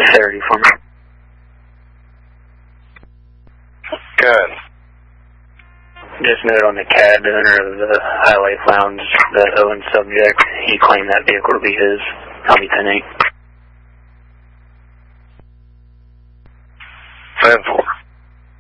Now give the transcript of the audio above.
clarity for me. Good. Just note on the cab, the owner of the Highlight Lounge, the Owen subject, he claimed that vehicle to be his. I'll be 10-8.